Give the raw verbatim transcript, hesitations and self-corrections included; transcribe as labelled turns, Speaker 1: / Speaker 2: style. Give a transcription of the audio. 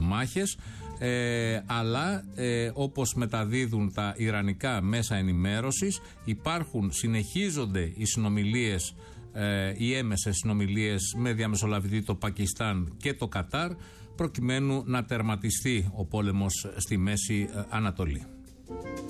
Speaker 1: μάχες, ε, αλλά ε, όπως μεταδίδουν τα ιρανικά μέσα ενημέρωσης, υπάρχουν, συνεχίζονται οι συνομιλίες, ε, οι έμεσες συνομιλίες με διαμεσολαβητή το Πακιστάν και το Κατάρ, προκειμένου να τερματιστεί ο πόλεμος στη Μέση Ανατολή.